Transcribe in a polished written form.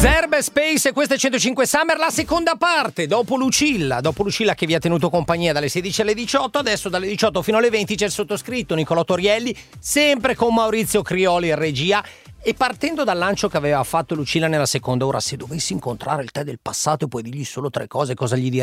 Zerbe Space e questa è 105 Summer, la seconda parte, dopo Lucilla che vi ha tenuto compagnia dalle 16 alle 18, adesso dalle 18 fino alle 20 c'è il sottoscritto Nicolò Torielli, sempre con Maurizio Crioli in regia. E partendo dal lancio che aveva fatto Lucilla nella seconda, ora se dovessi incontrare il te del passato e puoi dirgli solo 3 cose, cosa gli direi?